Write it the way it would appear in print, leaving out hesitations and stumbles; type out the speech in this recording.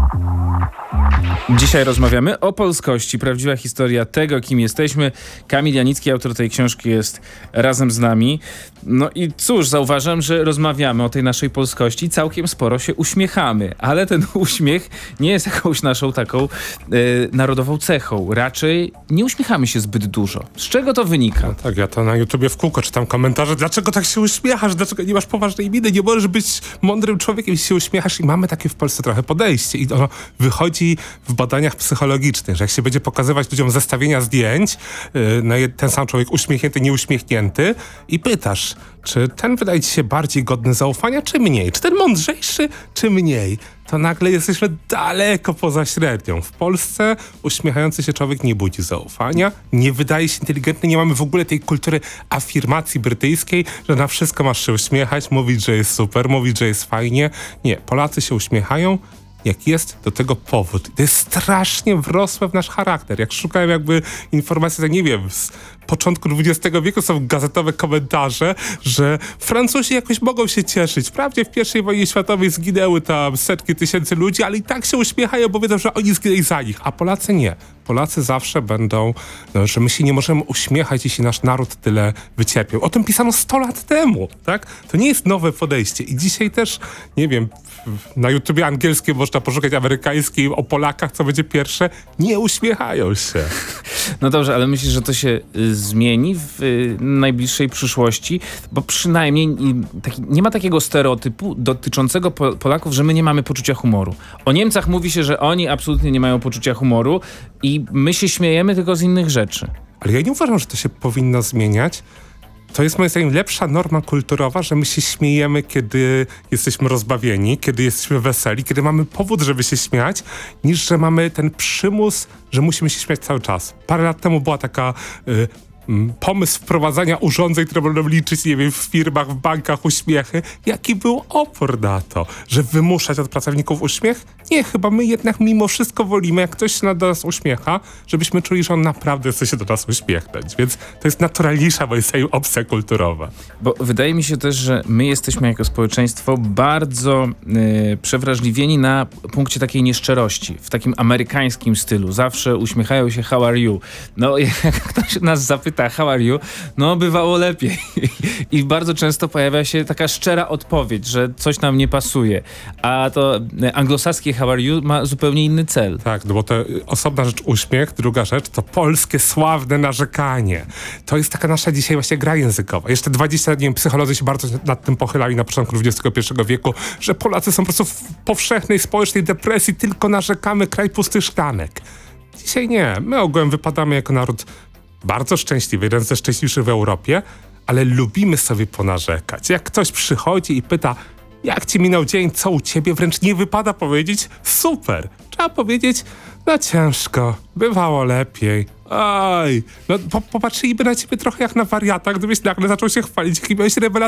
Dzisiaj rozmawiamy o polskości. Prawdziwa historia tego, kim jesteśmy. Kamil Janicki, autor tej książki, jest razem z nami. No i cóż, zauważam, że rozmawiamy o tej naszej polskości. Całkiem sporo się uśmiechamy, ale ten uśmiech nie jest jakąś naszą taką narodową cechą. Raczej nie uśmiechamy się zbyt dużo. Z czego to wynika? No tak, ja to na YouTubie w kółko czytam komentarze. Dlaczego tak się uśmiechasz? Dlaczego nie masz poważnej miny? Nie możesz być mądrym człowiekiem, jeśli się uśmiechasz. I mamy takie w Polsce trochę podejście. I ono wychodzi w badaniach psychologicznych, że jak się będzie pokazywać ludziom zestawienia zdjęć, ten sam człowiek uśmiechnięty, nieuśmiechnięty i pytasz, czy ten wydaje ci się bardziej godny zaufania, czy mniej? Czy ten mądrzejszy, czy mniej? To nagle jesteśmy daleko poza średnią. W Polsce uśmiechający się człowiek nie budzi zaufania, nie wydaje się inteligentny, nie mamy w ogóle tej kultury afirmacji brytyjskiej, że na wszystko masz się uśmiechać, mówić, że jest super, mówić, że jest fajnie. Nie, Polacy się uśmiechają, jak jest do tego powód. To jest strasznie wrosłe w nasz charakter. Jak szukałem jakby informacji, to nie wiem, z początku XX wieku są gazetowe komentarze, że Francuzi jakoś mogą się cieszyć. Wprawdzie w I wojnie światowej zginęły tam setki tysięcy ludzi, ale i tak się uśmiechają, bo wiedzą, że oni zginęli za nich. A Polacy nie. Polacy zawsze będą, że my się nie możemy uśmiechać, jeśli nasz naród tyle wycierpiał. O tym pisano 100 lat temu, tak? To nie jest nowe podejście. I dzisiaj też, nie wiem, na YouTubie angielskim można poszukać, amerykańskim, o Polakach, co będzie pierwsze, nie uśmiechają się. No dobrze, ale myślisz, że to się zmieni w najbliższej przyszłości? Bo przynajmniej nie ma takiego stereotypu dotyczącego Polaków, że my nie mamy poczucia humoru. O Niemcach mówi się, że oni absolutnie nie mają poczucia humoru i my się śmiejemy tylko z innych rzeczy. Ale ja nie uważam, że to się powinno zmieniać. To jest moim zdaniem lepsza norma kulturowa, że my się śmiejemy, kiedy jesteśmy rozbawieni, kiedy jesteśmy weseli, kiedy mamy powód, żeby się śmiać, niż że mamy ten przymus, że musimy się śmiać cały czas. Parę lat temu była taka pomysł wprowadzania urządzeń, które będą liczyć, nie wiem, w firmach, w bankach uśmiechy. Jaki był opór na to? Że wymuszać od pracowników uśmiech? Nie, chyba my jednak mimo wszystko wolimy, jak ktoś się do nas uśmiecha, żebyśmy czuli, że on naprawdę chce się do nas uśmiechnąć. Więc to jest naturalniejsza, moim zdaniem, opcja kulturowa. Bo wydaje mi się też, że my jesteśmy jako społeczeństwo bardzo przewrażliwieni na punkcie takiej nieszczerości. W takim amerykańskim stylu. Zawsze uśmiechają się how are you? No jak ktoś nas zapyta how are you? No bywało lepiej. I bardzo często pojawia się taka szczera odpowiedź, że coś nam nie pasuje. A to anglosaskie how are you ma zupełnie inny cel. Tak, no bo to osobna rzecz uśmiech, druga rzecz to polskie sławne narzekanie. To jest taka nasza dzisiaj właśnie gra językowa. Jeszcze 20 lat, nie wiem, psycholodzy się bardzo nad tym pochylali na początku XXI wieku, że Polacy są po prostu w powszechnej społecznej depresji, tylko narzekamy, kraj pustych szklanek. Dzisiaj nie. My ogółem wypadamy jako naród bardzo szczęśliwy, jeden ze szczęśliwszych w Europie, ale lubimy sobie ponarzekać. Jak ktoś przychodzi i pyta, jak ci minął dzień, co u ciebie, wręcz nie wypada powiedzieć super. Trzeba powiedzieć, no ciężko, bywało lepiej. Oj, no popatrzyliby na ciebie trochę jak na wariata, gdybyś nagle zaczął się chwalić, jaki miałeś rewelacyjny